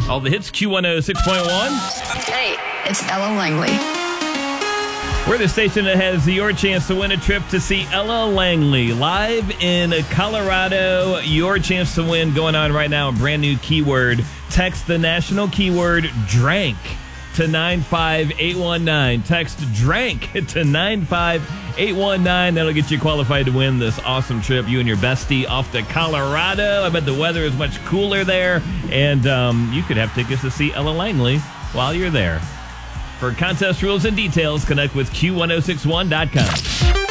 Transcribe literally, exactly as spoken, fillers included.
All the hits, Q one oh six point one. Hey, it's Ella Langley. We're the station that has your chance to win a trip to see Ella Langley live in Colorado. Your chance to win going on right now. A brand new keyword. Text the national keyword drank to nine five eight one nine. Text drank to nine five eight one nine. That'll get you qualified to win this awesome trip. You and your bestie off to Colorado. I bet the weather is much cooler there. And um, you could have tickets to see Ella Langley while you're there. For contest rules and details, connect with Q ten sixty-one dot com.